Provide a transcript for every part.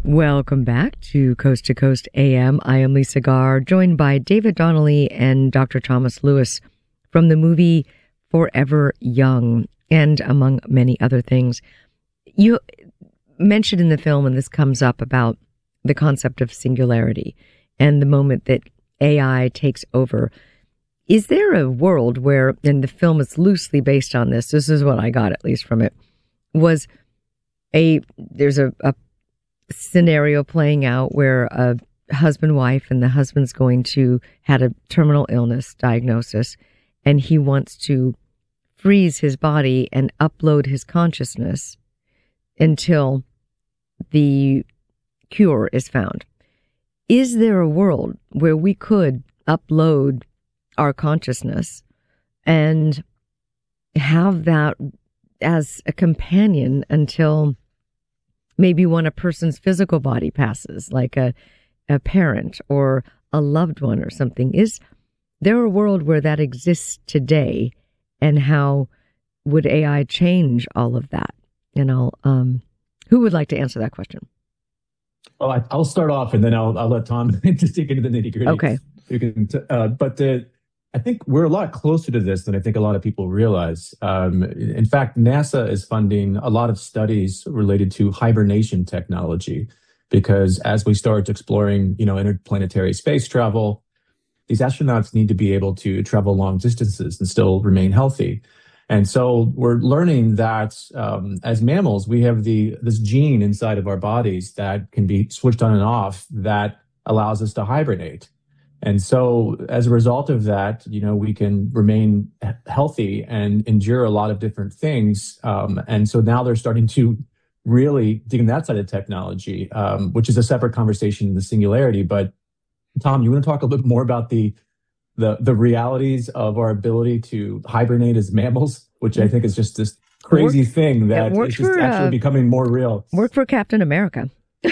Welcome back to Coast AM. I am Lisa Garr, joined by David Donnelly and Dr. Thomas Lewis from the movie Forever Young, and among many other things. You mentioned in the film, and this comes up, about the concept of singularity and the moment that AI takes over. Is there a world where, and the film is loosely based on this is what I got at least from it, there's a scenario playing out where a husband-wife, and the husband's had a terminal illness diagnosis, and he wants to freeze his body and upload his consciousness until the cure is found. Is there a world where we could upload our consciousness and have that as a companion until maybe when a person's physical body passes, like a parent or a loved one or something? Is there a world where that exists today, and how would AI change all of that? Who would like to answer that question? Well, I'll start off, and then I'll let Tom just dig into the nitty gritty. Okay. I think we're a lot closer to this than I think a lot of people realize. In fact, NASA is funding a lot of studies related to hibernation technology, because as we start exploring, interplanetary space travel, these astronauts need to be able to travel long distances and still remain healthy. And so we're learning that as mammals, we have this gene inside of our bodies that can be switched on and off that allows us to hibernate. And so as a result of that, we can remain healthy and endure a lot of different things. And so now they're starting to really dig in that side of technology, which is a separate conversation in the singularity. But Tom, you want to talk a little bit more about the realities of our ability to hibernate as mammals, which I think is just this crazy thing that is just actually becoming more real. Work for Captain America.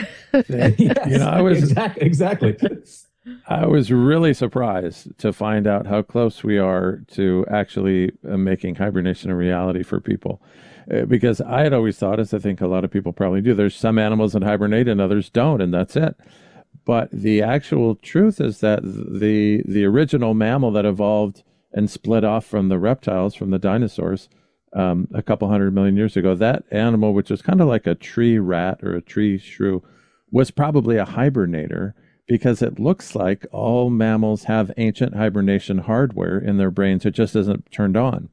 Yes, exactly. I was really surprised to find out how close we are to actually making hibernation a reality for people. Because I had always thought, as I think a lot of people probably do, there's some animals that hibernate and others don't, and that's it. But the actual truth is that the original mammal that evolved and split off from the reptiles, from the dinosaurs, a couple 100 million years ago, that animal, which was kind of like a tree rat or a tree shrew, was probably a hibernator, because it looks like all mammals have ancient hibernation hardware in their brains. It just isn't turned on.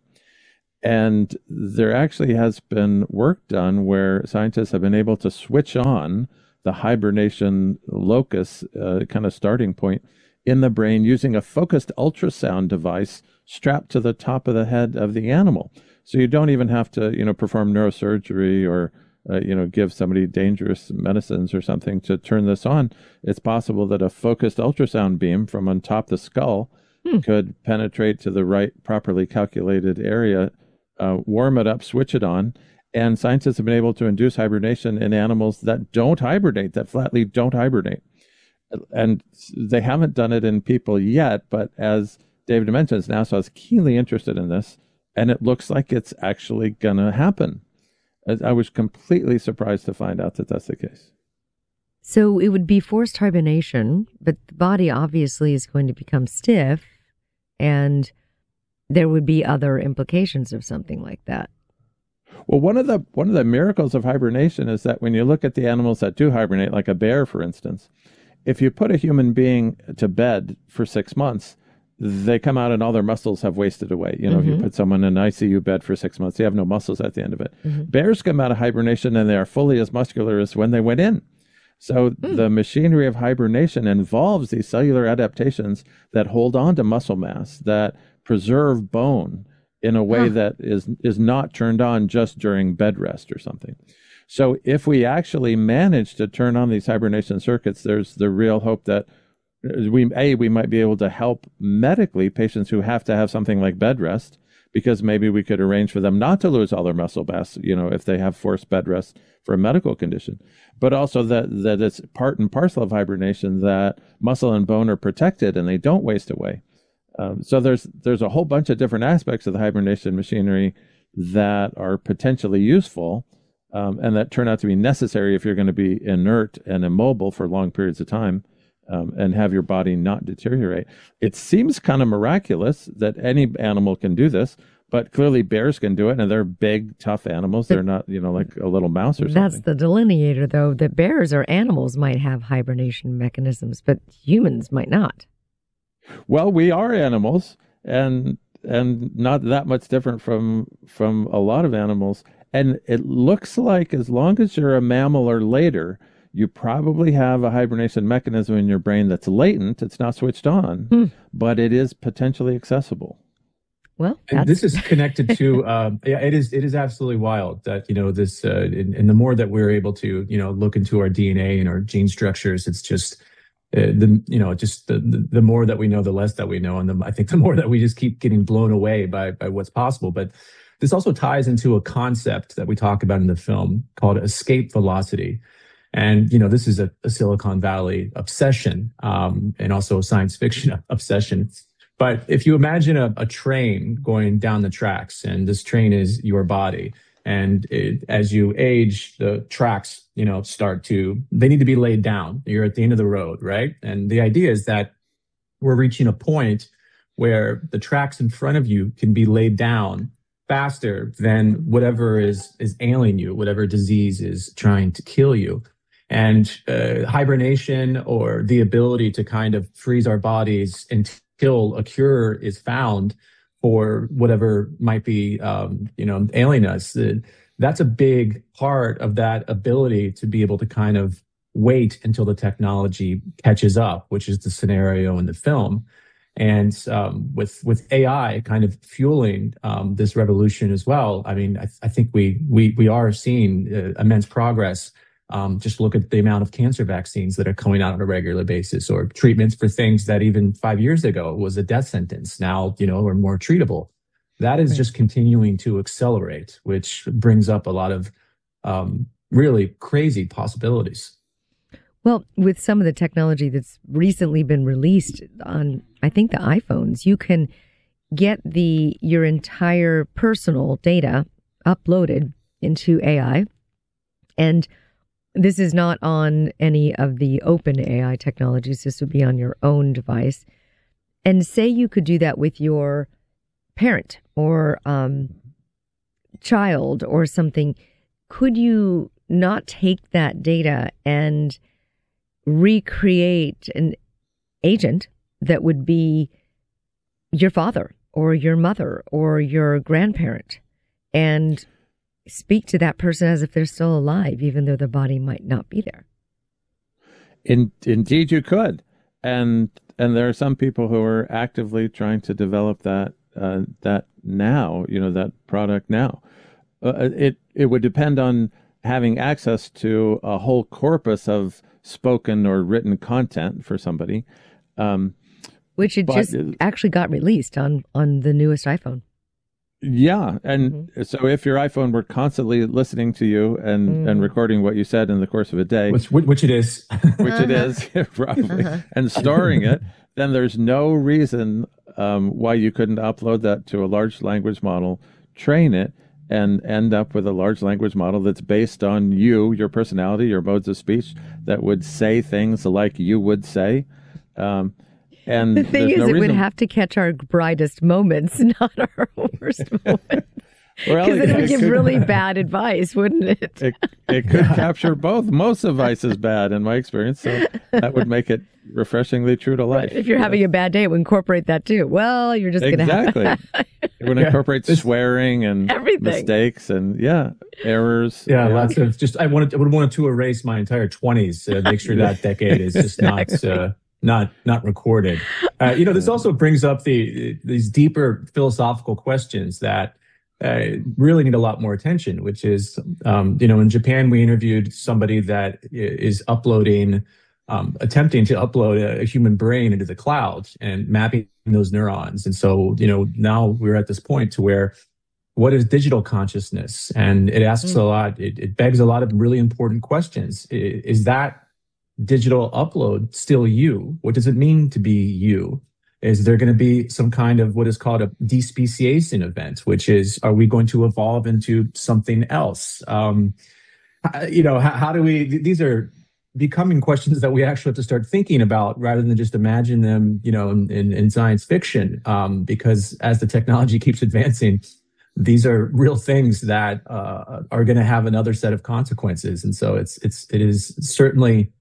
And there actually has been work done where scientists have been able to switch on the hibernation locus, kind of starting point in the brain, using a focused ultrasound device strapped to the top of the head of the animal. So you don't even have to, perform neurosurgery or give somebody dangerous medicines or something to turn this on. It's possible that a focused ultrasound beam from on top of the skull could penetrate to the right, properly calculated area, warm it up, switch it on. And scientists have been able to induce hibernation in animals that don't hibernate, that flatly don't hibernate. And they haven't done it in people yet, but as David mentions, NASA is keenly interested in this, and it looks like it's actually going to happen. I was completely surprised to find out that that's the case. So it would be forced hibernation, but the body obviously is going to become stiff, and there would be other implications of something like that. Well, one of the miracles of hibernation is that when you look at the animals that do hibernate, like a bear, for instance, if you put a human being to bed for 6 months, they come out and all their muscles have wasted away. If you put someone in an ICU bed for 6 months, they have no muscles at the end of it. Bears come out of hibernation and they are fully as muscular as when they went in. So the machinery of hibernation involves these cellular adaptations that hold on to muscle mass, that preserve bone in a way that is not turned on just during bed rest or something. So if we actually manage to turn on these hibernation circuits, there's the real hope that we might be able to help medically patients who have to have something like bed rest, because maybe we could arrange for them not to lose all their muscle mass, if they have forced bed rest for a medical condition, but also that it's part and parcel of hibernation that muscle and bone are protected and they don't waste away. So there's a whole bunch of different aspects of the hibernation machinery that are potentially useful. and that turn out to be necessary if you're going to be inert and immobile for long periods of time, and have your body not deteriorate. It seems kind of miraculous that any animal can do this, but clearly bears can do it, and they're big, tough animals. They're not, like a little mouse or something. That's the delineator, though, that bears or animals might have hibernation mechanisms, but humans might not. Well, we are animals, and not that much different from a lot of animals. And it looks like as long as you're a mammal or later, you probably have a hibernation mechanism in your brain that's latent. It's not switched on, but it is potentially accessible. Well, and this is connected to it is absolutely wild that this and the more that we're able to look into our DNA and our gene structures, it's just the more that we know, the less that we know, and I think the more that we just keep getting blown away by what's possible. But this also ties into a concept that we talk about in the film called escape velocity. And, this is a Silicon Valley obsession, and also a science fiction obsession. But if you imagine a train going down the tracks, and this train is your body, and as you age, the tracks, they need to be laid down. You're at the end of the road, right? And the idea is that we're reaching a point where the tracks in front of you can be laid down faster than whatever is ailing you, whatever disease is trying to kill you. And hibernation, or the ability to kind of freeze our bodies until a cure is found for whatever might be, ailing us. That's a big part of that ability to be able to kind of wait until the technology catches up, which is the scenario in the film. And with AI kind of fueling this revolution as well, I mean, I think we are seeing immense progress. Just look at the amount of cancer vaccines that are coming out on a regular basis, or treatments for things that even 5 years ago was a death sentence now, are more treatable. That is just continuing to accelerate, which brings up a lot of really crazy possibilities. Well, with some of the technology that's recently been released on, I think, the iPhones, you can get your entire personal data uploaded into AI. And this is not on any of the open AI technologies. This would be on your own device. And say you could do that with your parent or child or something. Could you not take that data and recreate an agent that would be your father or your mother or your grandparent and speak to that person as if they're still alive, even though their body might not be there? Indeed, you could, and there are some people who are actively trying to develop that now. That product now. It would depend on having access to a whole corpus of spoken or written content for somebody, which just actually got released on the newest iPhone. Yeah, and so if your iPhone were constantly listening to you and recording what you said in the course of a day, which it is, probably, and storing it, then there's no reason why you couldn't upload that to a large language model, train it, and end up with a large language model that's based on you, your personality, your modes of speech, that would say things like you would say. And the thing is, it would have to catch our brightest moments, not our worst moments. Because it would give really bad advice, wouldn't it? It could capture both. Most advice is bad, in my experience. So that would make it refreshingly true to life. Right. If you're having a bad day, it would incorporate that too. Well, you're just going to have it would incorporate swearing and everything, mistakes and errors. Yeah, lots of just. I would want to erase my entire 20s to make sure that decade is just not recorded. This also brings up these deeper philosophical questions that really need a lot more attention, which is, in Japan, we interviewed somebody that is attempting to upload a human brain into the cloud and mapping those neurons. And so, now we're at this point to where, what is digital consciousness? And it asks a lot, it begs a lot of really important questions. Is that digital upload still you? What does it mean to be you? Is there going to be some kind of what is called a despeciation event, which is, are we going to evolve into something else? how do we? These are becoming questions that we actually have to start thinking about rather than just imagine them, in science fiction. Because as the technology keeps advancing, these are real things that are going to have another set of consequences. And so it is certainly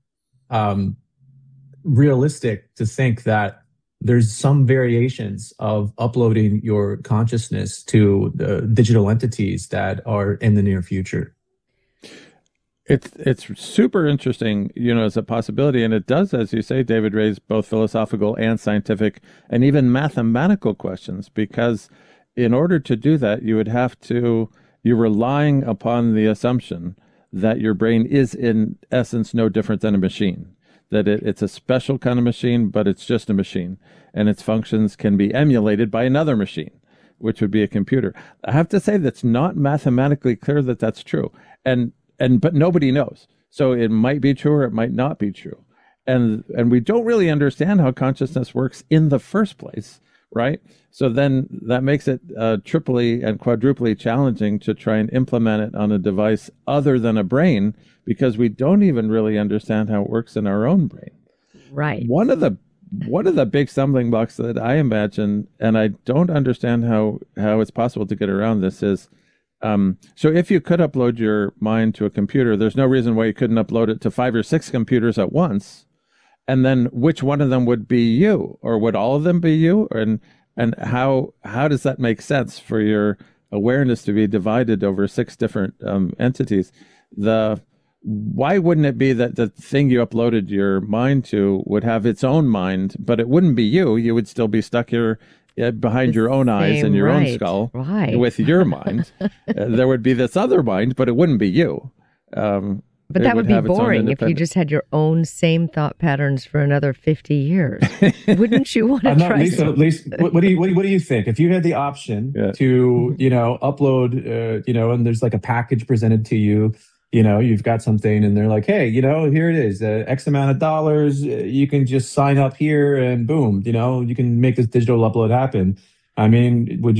realistic to think that there's some variations of uploading your consciousness to the digital entities that are in the near future. It's super interesting, as a possibility. And it does, as you say, David, raise both philosophical and scientific and even mathematical questions, because in order to do that, you're relying upon the assumption that your brain is in essence no different than a machine, that it's a special kind of machine, but it's just a machine, and its functions can be emulated by another machine, which would be a computer. I have to say that's not mathematically clear that that's true. But nobody knows. So it might be true or it might not be true. And we don't really understand how consciousness works in the first place, right? So then that makes it triply and quadruply challenging to try and implement it on a device other than a brain, because we don't even really understand how it works in our own brain. Right. One of the big stumbling blocks that I imagine, and I don't understand how it's possible to get around this, is so if you could upload your mind to a computer, there's no reason why you couldn't upload it to 5 or 6 computers at once. And then which one of them would be you, or would all of them be you? And how does that make sense for your awareness to be divided over 6 different entities? Why wouldn't it be that the thing you uploaded your mind to would have its own mind, but it wouldn't be you? You would still be stuck here behind your own eyes and your own skull with your mind. There would be this other mind, but it wouldn't be you. But that would be boring if you just had your own same thought patterns for another 50 years. Wouldn't you want to try? Lisa, what do you think? If you had the option to, upload, and there's like a package presented to you, you've got something and they're like, hey, here it is, X amount of dollars. You can just sign up here and boom, you can make this digital upload happen. I mean, what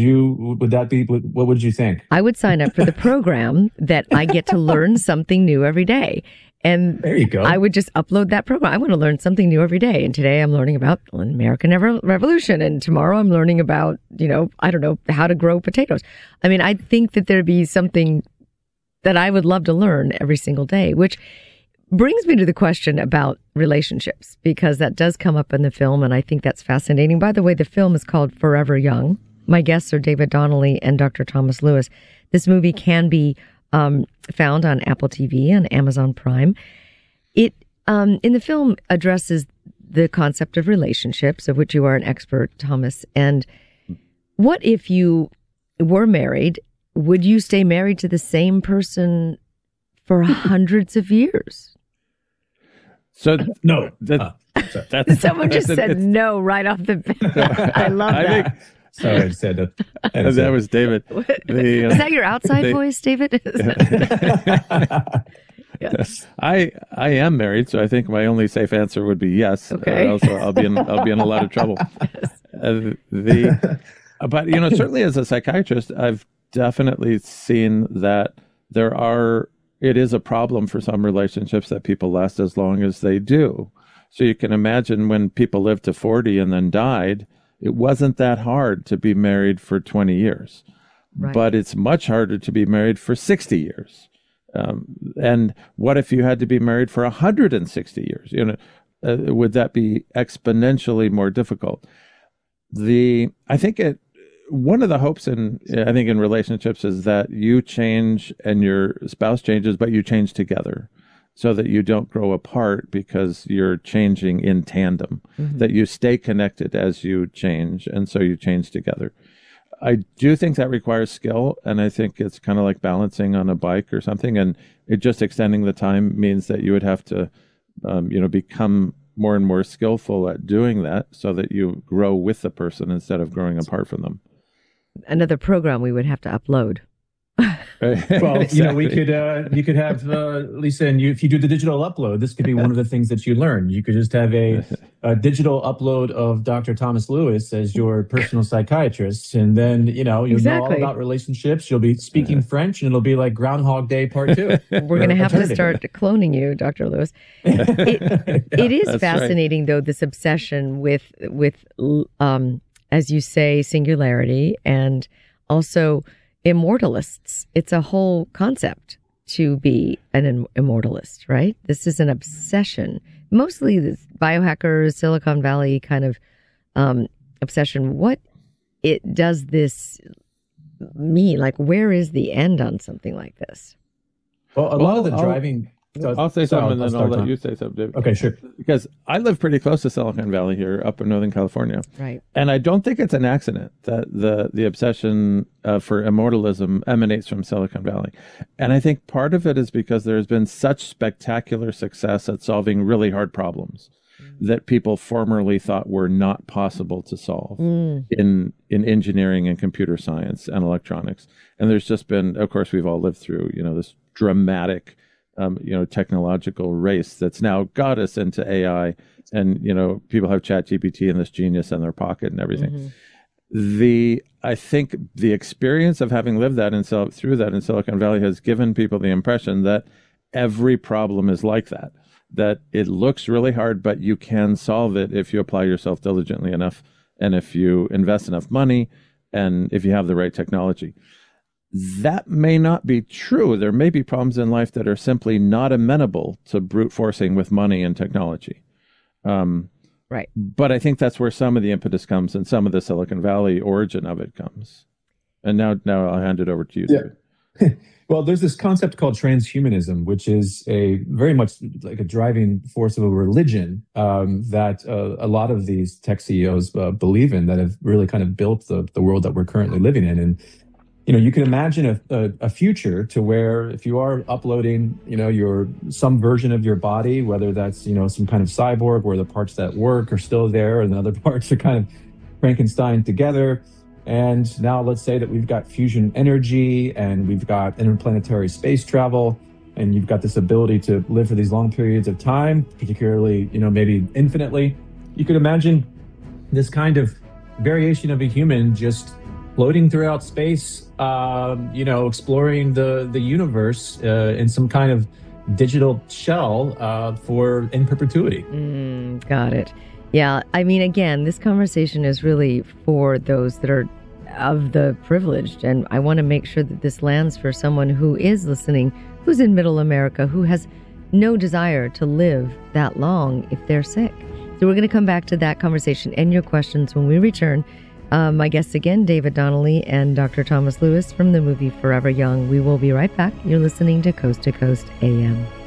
would you think? I would sign up for the program that I get to learn something new every day. And there you go. I would just upload that program. I want to learn something new every day. And today I'm learning about the American Revolution. And tomorrow I'm learning about, I don't know, how to grow potatoes. I mean, I think that there'd be something that I would love to learn every single day, which brings me to the question about relationships, because that does come up in the film, and I think that's fascinating. By the way, the film is called Forever Young. My guests are David Donnelly and Dr. Thomas Lewis. This movie can be found on Apple TV and Amazon Prime. It, in the film, addresses the concept of relationships, of which you are an expert, Thomas. And what if you were married? Would you stay married to the same person for hundreds of years? So no. Someone just said no right off the bat. I love that. Sorry, I said that. That was David. Is that your outside voice, David? Yes. I am married, so I think my only safe answer would be yes. Okay. Also, I'll be in a lot of trouble. But certainly as a psychiatrist, I've definitely seen that it is a problem for some relationships that people last as long as they do. So you can imagine when people lived to 40 and then died, it wasn't that hard to be married for 20 years. Right. But it's much harder to be married for 60 years. And what if you had to be married for 160 years? Would that be exponentially more difficult? I think one of the hopes in relationships is that you change and your spouse changes, but you change together so that you don't grow apart because you're changing in tandem, that you stay connected as you change. And so you change together. I do think that requires skill. And I think it's kind of like balancing on a bike or something. And it just extending the time means that you would have to, become more and more skillful at doing that so that you grow with the person instead of growing apart from them. Another program we would have to upload. Well, you could have Lisa, and if you do the digital upload, this could be one of the things that you learn. You could just have a digital upload of Dr. Thomas Lewis as your personal psychiatrist, and then you'll know all about relationships. You'll be speaking French, and it'll be like Groundhog Day Part 2. We're going to have to start cloning you, Dr. Lewis. It is fascinating, though, this obsession with as you say, singularity, and also immortalists. It's a whole concept to be an immortalist, right? This is an obsession. Mostly this biohackers, Silicon Valley kind of obsession. What does this mean? Like, where is the end on something like this? Well, a lot of the driving... I'll say something and then I'll let you say something, David. Okay, sure. Because I live pretty close to Silicon Valley here up in Northern California. Right. And I don't think it's an accident that the obsession for immortalism emanates from Silicon Valley. And I think part of it is because there's been such spectacular success at solving really hard problems that people formerly thought were not possible to solve in engineering and computer science and electronics. And there's just been, of course, we've all lived through, this dramatic technological race that's now got us into AI, and people have ChatGPT and this genius in their pocket and everything. I think the experience of having lived that through that in Silicon Valley has given people the impression that every problem is like that it looks really hard, but you can solve it if you apply yourself diligently enough, and if you invest enough money, and if you have the right technology. That may not be true. There may be problems in life that are simply not amenable to brute forcing with money and technology. Right. But I think that's where some of the impetus comes, and some of the Silicon Valley origin of it comes. And now I'll hand it over to you, David. Well, there's this concept called transhumanism, which is a very much like a driving force of a religion that a lot of these tech CEOs believe in, that have really kind of built the world that we're currently living in. And you can imagine a future to where if you are uploading, some version of your body, whether that's, some kind of cyborg where the parts that work are still there and the other parts are kind of Frankenstein together. And now let's say that we've got fusion energy and we've got interplanetary space travel, and you've got this ability to live for these long periods of time, particularly, maybe infinitely. You could imagine this kind of variation of a human just floating throughout space, exploring the universe in some kind of digital shell in perpetuity. Got it. Yeah. I mean, again, this conversation is really for those that are of the privileged. And I want to make sure that this lands for someone who is listening, who's in middle America, who has no desire to live that long if they're sick. So we're going to come back to that conversation and your questions when we return. My guests again, David Donnelly and Dr. Thomas Lewis from the movie Forever Young. We will be right back. You're listening to Coast AM.